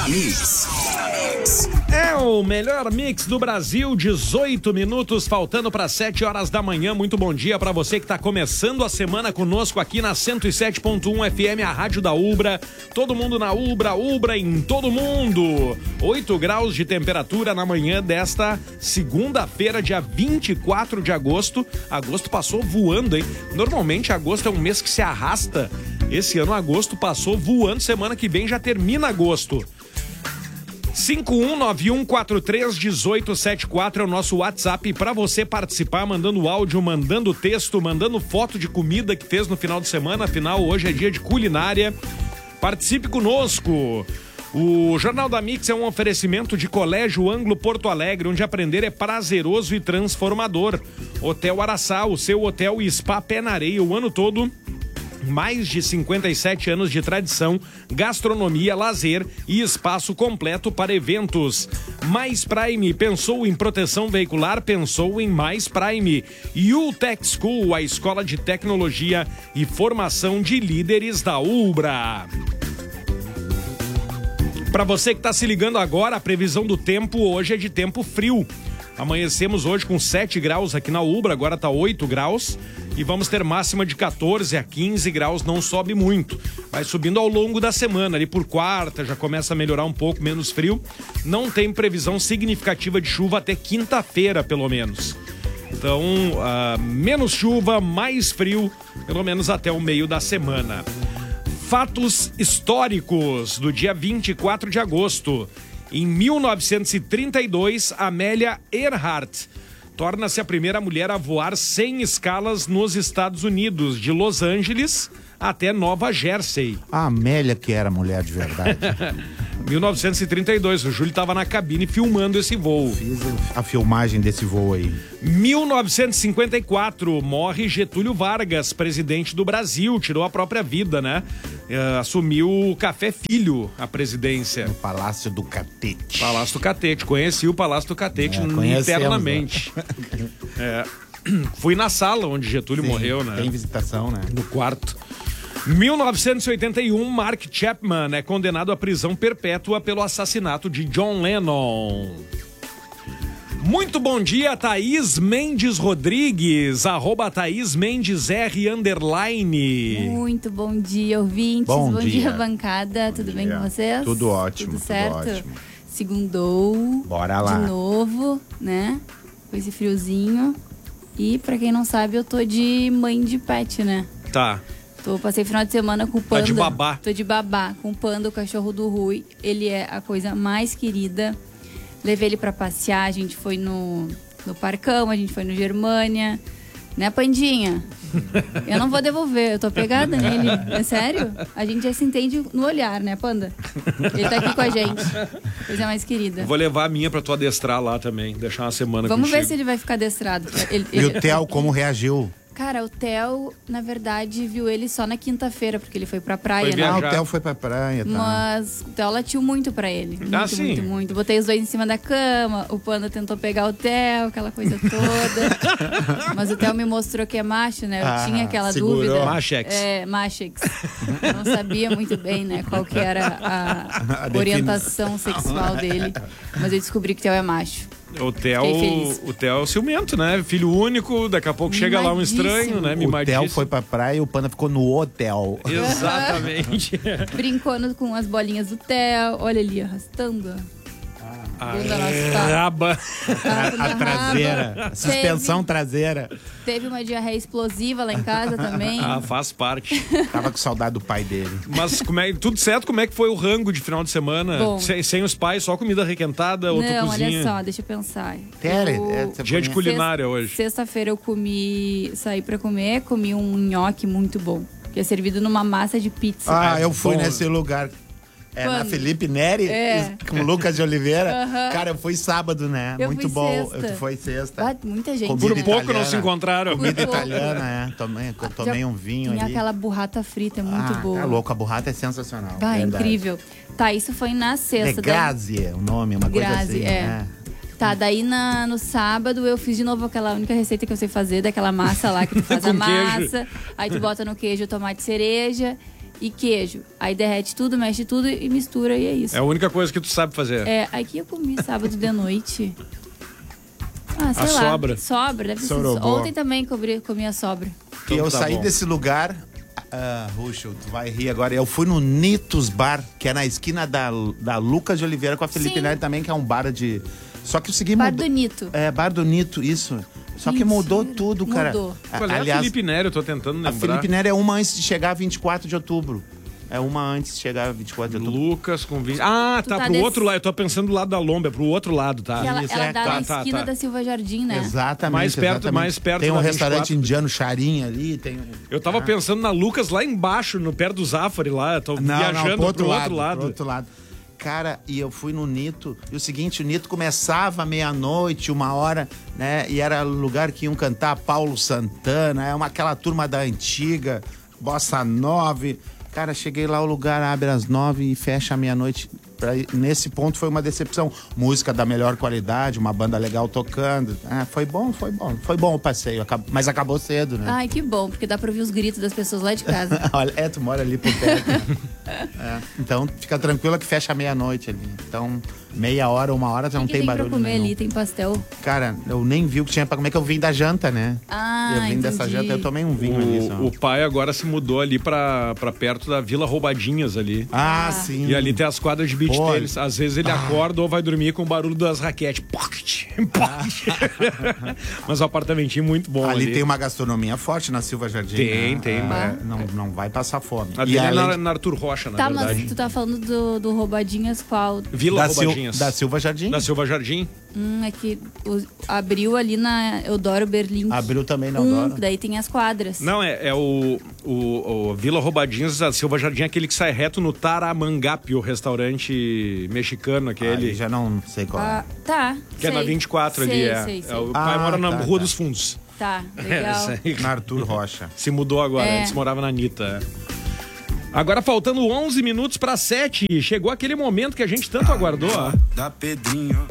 Mix. É o melhor mix do Brasil, 18 minutos faltando para 7 horas da manhã. Muito bom dia para você que está começando a semana conosco aqui na 107.1 FM, a rádio da Ubra. Todo mundo na Ubra, Ubra em todo mundo. 8 graus de temperatura na manhã desta segunda-feira, dia 24 de agosto. Agosto passou voando, hein? Normalmente agosto é um mês que se arrasta. Esse ano agosto passou voando, semana que vem já termina agosto. 5191431874 é o nosso WhatsApp para você participar, mandando áudio, mandando texto, mandando foto de comida que fez no final de semana. Afinal, hoje é dia de culinária. Participe conosco. O Jornal da Mix é um oferecimento de Colégio Anglo Porto Alegre, onde aprender é prazeroso e transformador. Hotel Araçá, o seu hotel e spa pé na areia o ano todo. Mais de 57 anos de tradição, gastronomia, lazer e espaço completo para eventos. Mais Prime, pensou em proteção veicular, pensou em Mais Prime. UTech School, a escola de tecnologia e formação de líderes da Ubra. Para você que está se ligando agora, a previsão do tempo hoje é de tempo frio. Amanhecemos hoje com 7 graus aqui na Ubra, agora está 8 graus. E vamos ter máxima de 14 a 15 graus, não sobe muito. Vai subindo ao longo da semana, ali por quarta já começa a melhorar um pouco, menos frio. Não tem previsão significativa de chuva até quinta-feira, pelo menos. Então, menos chuva, mais frio, pelo menos até o meio da semana. Fatos históricos do dia 24 de agosto. Em 1932, Amélia Earhart torna-se a primeira mulher a voar sem escalas nos Estados Unidos, de Los Angeles até Nova Jersey. A Amélia que era mulher de verdade. 1932, o Júlio estava na cabine filmando esse voo. Fiz a filmagem desse voo aí. 1954, morre Getúlio Vargas, presidente do Brasil, tirou a própria vida, né? Assumiu o Café Filho, a presidência. No Palácio do Catete. Palácio do Catete, conheci o Palácio do Catete internamente. Fui na sala onde Getúlio morreu, né? Tem visitação, né? No quarto. 1981, Mark Chapman é condenado à prisão perpétua pelo assassinato de John Lennon. Muito bom dia, Thaís Mendes Rodrigues, @ThaísMendesR_. Muito bom dia, ouvintes. Bom dia, bancada. Tudo bem com vocês? Tudo ótimo, tudo certo? Tudo ótimo. Segundou. Bora lá. De novo, né? Com esse friozinho. E pra quem não sabe, eu tô de mãe de pet, né? Tá. Passei final de semana com o Panda. Tá de babá. Tô de babá com o Panda, o cachorro do Rui. Ele é a coisa mais querida. Levei ele pra passear, a gente foi no Parcão, a gente foi no Germânia. Né, Pandinha? Eu não vou devolver, eu tô pegada nele. É sério? A gente já se entende no olhar, né, Panda? Ele tá aqui com a gente. Coisa mais querida. Vou levar a minha pra tu adestrar lá também, deixar uma semana Vamos contigo. ver se ele vai ficar adestrado. E o Theo, como reagiu? Cara, o Theo, na verdade, viu ele só na quinta-feira, porque ele foi pra praia, Foi né? Ah, o Theo foi pra praia, tá? Mas o Theo latiu muito pra ele. Muito, sim. muito. Botei os dois em cima da cama, o Panda tentou pegar o Theo, aquela coisa toda. Mas o Theo me mostrou que é macho, né? Eu tinha aquela dúvida. Machex. É, Machex. Eu não sabia muito bem, né, qual que era a orientação sexual dele. Mas eu descobri que o Theo é macho. O Theo é o ciumento, né? Filho único, daqui a pouco chega lá um estranho, né? O Theo foi pra praia e o Panda ficou no hotel. Exatamente. Brincando com as bolinhas do Theo. Olha ali, arrastando. Raba. A traseira, a suspensão traseira. Teve uma diarreia explosiva lá em casa também. Faz parte. Tava com saudade do pai dele. Mas tudo certo? Como é que foi o rango de final de semana? Bom, sem os pais, só comida requentada ou tu cozinha? Olha só, deixa eu pensar. Dia de culinária hoje. Sexta-feira eu saí pra comi um nhoque muito bom. Que é servido numa massa de pizza. Eu fui nesse lugar. Na Felipe Neri, com o Lucas de Oliveira. Cara, eu fui sábado, né? Muito bom. Sexta. Foi sexta. Muita gente. Por pouco não se encontraram. Comida italiana, tomei um vinho Tinha ali. aquela burrata frita, muito boa. Tá louco, a burrata é sensacional. Incrível. Tá, isso foi na sexta. Grazi é o nome, uma coisa assim. né? Tá, daí no sábado eu fiz de novo aquela única receita que eu sei fazer, daquela massa lá que tu faz a massa. Aí tu bota no queijo tomate cereja. e queijo. Aí derrete tudo, mexe tudo e mistura e é isso. É a única coisa que tu sabe fazer. Aqui eu comi sábado de noite. Sei a lá. sobra. Sobra, deve ser. Ontem também comi a sobra. E eu saí desse lugar, Ruxo, tu vai rir agora. Eu fui no Nitos Bar, que é na esquina da Lucas de Oliveira com a Felipe Nery também, que é um bar de... Só que o seguinte... Bar do Nito. Bar do Nito, isso. Só que mudou tudo, cara. Mudou. Qual é a Felipe Nery? Eu tô tentando lembrar. A Felipe Nery é uma antes de chegar a 24 de outubro. É uma antes de chegar a 24 de outubro. Lucas com 20... pro outro lado. Eu tô pensando do lado da Lomba, é pro outro lado, tá? Que ela dá na esquina da Silva Jardim, né? Exatamente. Mais perto tem um da restaurante 24. indiano, Charinha ali. Eu tava pensando na Lucas lá embaixo, no perto do Zafari lá. Eu tô viajando pro outro lado. Pro outro lado. Cara, e eu fui no Nito, e o seguinte, o Nito começava meia-noite, 1h, né? E era o lugar que iam cantar Paulo Santana, aquela turma da antiga, Bossa Nova. Cara, cheguei lá, o lugar abre às 9 e fecha à meia-noite. Nesse ponto foi uma decepção. Música da melhor qualidade, uma banda legal tocando. Foi bom. Foi bom o passeio, mas acabou cedo, né? Ai, que bom, porque dá pra ouvir os gritos das pessoas lá de casa. Olha, tu mora ali por perto. Então, fica tranquila que fecha à meia-noite ali. Então, 1h, 1h já não tem barulho pra comer nenhum. ali, tem pastel. Cara, eu nem vi o que tinha pra comer, que eu vim da janta, né? Eu vim dessa janta, eu tomei um vinho ali só. O pai agora se mudou ali pra perto da Vila Roubadinhas ali. Sim. E ali tem as quadras de beach tênis. Às vezes ele acorda ou vai dormir com o barulho das raquetes. Pocket. Mas um apartamentinho muito bom ali. Ali tem uma gastronomia forte na Silva Jardim. Tem. Não vai passar fome. Ali é na Arthur Rocha, na verdade. Mas tu tá falando do Roubadinhas qual? Vila Roubadinhas. Da Silva Jardim. Da Silva Jardim. É que abriu ali na Eudoro Berlim. Abriu também na Eudoro. Daí tem as quadras. Não, é o Vila Roubadinhas da Silva Jardim, aquele que sai reto no Taramangape, o restaurante mexicano, aquele. Já não sei qual é. Tá. Que é na 24 ali. Sei. O pai mora na Rua dos Fundos. Tá, legal. Na Arthur Rocha. Se mudou agora, antes morava na Anitta. Agora faltando 11 minutos para 7, chegou aquele momento que a gente tanto aguardou. Da Pedrinho,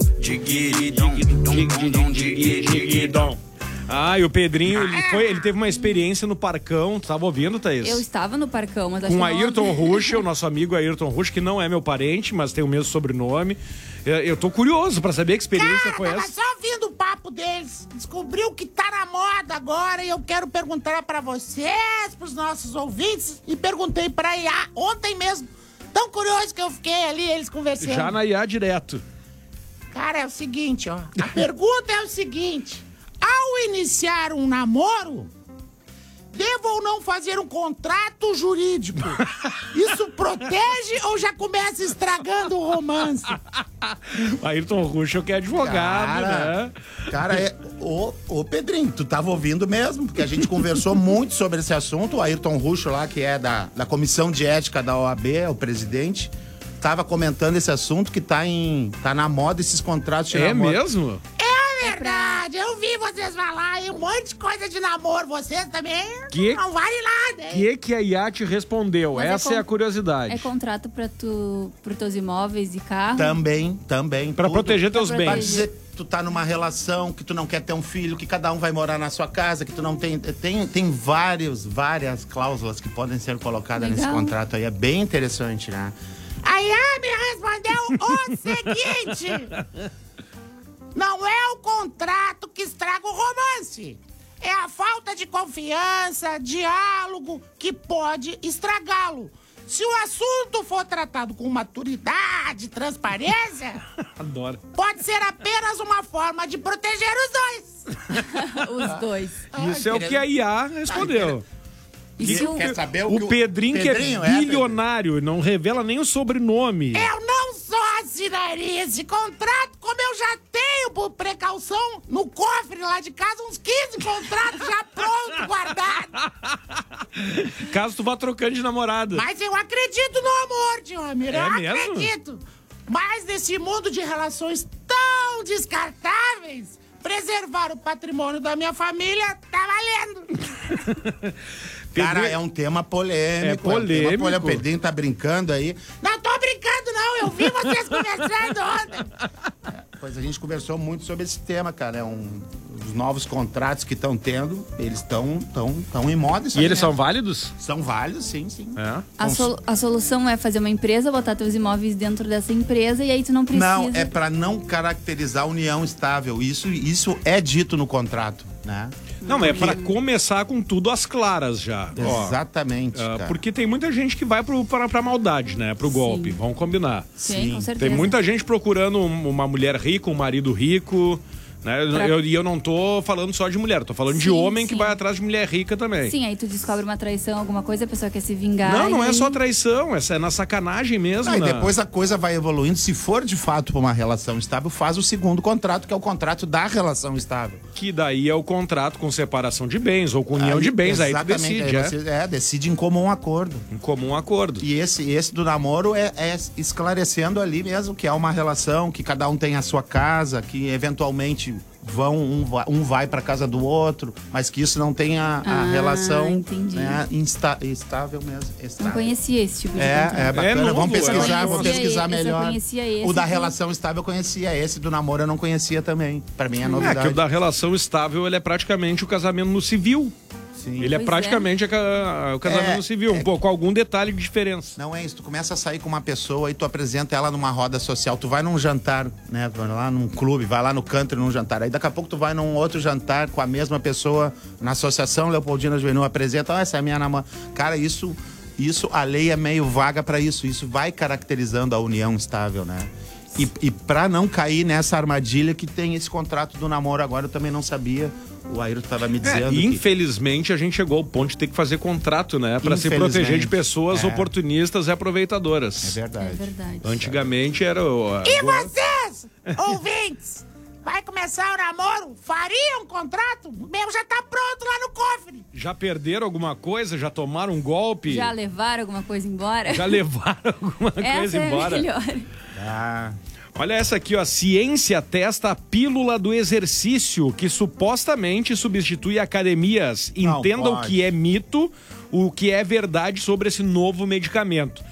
E o Pedrinho, ele teve uma experiência no Parcão. Tu tava ouvindo, Thaís? Eu estava no Parcão, mas acho com que Ayrton Rusch, o nosso amigo Ayrton Rusch, que não é meu parente, mas tem o mesmo sobrenome. Eu tô curioso pra saber que experiência foi essa. Tava só ouvindo o papo deles. Descobriu que tá na moda agora e eu quero perguntar pra vocês, pros nossos ouvintes, e perguntei pra IA ontem mesmo. Tão curioso que eu fiquei ali, eles conversando. Já na IA direto. Cara, é o seguinte, ó. A pergunta é o seguinte. Ao iniciar um namoro, devo ou não fazer um contrato jurídico? Isso protege ou já começa estragando o romance? Ayrton Rusch, que é advogado, né? Cara, ô Pedrinho, tu tava ouvindo mesmo, porque a gente conversou muito sobre esse assunto. O Ayrton Rusch lá, que é da Comissão de Ética da OAB, é o presidente, tava comentando esse assunto que tá na moda esses contratos de namoro. É mesmo? É verdade, eu vi vocês falarem um monte de coisa de namoro. Vocês também não vale nada, hein? O que a IA te respondeu? Mas essa é a curiosidade. É contrato pros teus imóveis e carro? Também. Pra proteger teus bens. Pra dizer que tu tá numa relação, que tu não quer ter um filho, que cada um vai morar na sua casa, que tu não tem... Tem várias cláusulas que podem ser colocadas nesse contrato aí. É bem interessante, né? A IA me respondeu o seguinte... Não é o contrato que estraga o romance. É a falta de confiança, diálogo, que pode estragá-lo. Se o assunto for tratado com maturidade, transparência... Adoro. Pode ser apenas uma forma de proteger os dois. Os dois. Isso é o que a IA respondeu. Quer saber o Pedrinho, que é bilionário, não revela nem o sobrenome. Eu não só assinaria esse contrato, como eu já tenho, por precaução, no cofre lá de casa, uns 15 contratos já prontos, guardados. Caso tu vá trocando de namorada. Mas eu acredito no amor, Diomer. Eu mesmo? acredito. Mas nesse mundo de relações tão descartáveis, preservar o patrimônio da minha família tá valendo. Cara, é um tema polêmico. É polêmico. O Pedrinho tá brincando aí. Não tô brincando, não. Eu vi vocês conversando ontem. Pois a gente conversou muito sobre esse tema, cara. os novos contratos que estão tendo, eles estão em moda. E eles são válidos? São válidos, sim. É. A solução é fazer uma empresa, botar teus imóveis dentro dessa empresa e aí tu não precisa... Não, é para não caracterizar união estável. Isso é dito no contrato, né? Não, é para começar com tudo às claras já. Exatamente, cara. Porque tem muita gente que vai pra maldade, né? Pro golpe, vamos combinar. Sim, com certeza. Tem muita gente procurando uma mulher rica, um marido rico... Né? Eu não tô falando só de mulher, tô falando de homem que vai atrás de mulher rica também. Sim, aí tu descobre uma traição, alguma coisa, a pessoa quer se vingar. Não é só traição, essa é na sacanagem mesmo. E depois a coisa vai evoluindo. Se for de fato uma relação estável, faz o segundo contrato, que é o contrato da relação estável. Que daí é o contrato com separação de bens ou com união de bens, aí tu decide. Decide em comum acordo. Em comum acordo. E esse do namoro é esclarecendo ali mesmo que é uma relação, que cada um tem a sua casa, que eventualmente um vai para casa do outro, mas que isso não tem a relação, né, estável mesmo. Estável. Não conhecia esse tipo de contrato. É bacana, novo, vamos pesquisar melhor. Eu conhecia esse. O da relação estável eu conhecia, esse do namoro eu não conhecia também. Para mim é novidade. Que o da relação estável ele é praticamente o casamento no civil. Sim. Ele é praticamente o casamento civil, com algum detalhe de diferença. Não é isso, tu começa a sair com uma pessoa e tu apresenta ela numa roda social, tu vai num jantar, né, vai lá num clube, vai lá no country num jantar, aí daqui a pouco tu vai num outro jantar com a mesma pessoa na associação Leopoldina Juvenil, apresenta, essa é a minha namorada. Cara, isso a lei é meio vaga pra isso vai caracterizando a união estável, né? E pra não cair nessa armadilha que tem esse contrato do namoro agora, eu também não sabia. O Ayrton estava me dizendo infelizmente a gente chegou ao ponto de ter que fazer contrato, né? Para se proteger de pessoas oportunistas e aproveitadoras. É verdade. Antigamente era E vocês, ouvintes, vai começar o namoro? Faria um contrato? O meu já tá pronto lá no cofre. Já perderam alguma coisa? Já tomaram um golpe? Já levaram alguma coisa embora? Já levaram alguma coisa embora? É melhor. Olha essa aqui, ó. Ciência testa a pílula do exercício que supostamente substitui academias. Entenda o que é mito, o que é verdade sobre esse novo medicamento.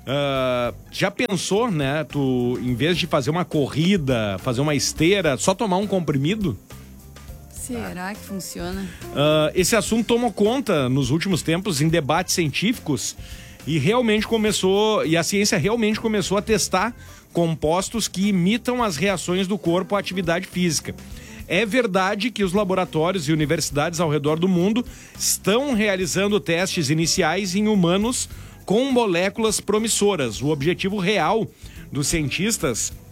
Já pensou, né? Tu, em vez de fazer uma corrida, fazer uma esteira, só tomar um comprimido? Será que funciona? Esse assunto tomou conta nos últimos tempos em debates científicos e a ciência realmente começou a testar compostos que imitam as reações do corpo à atividade física. É verdade que os laboratórios e universidades ao redor do mundo estão realizando testes iniciais em humanos com moléculas promissoras. O objetivo real dos cientistas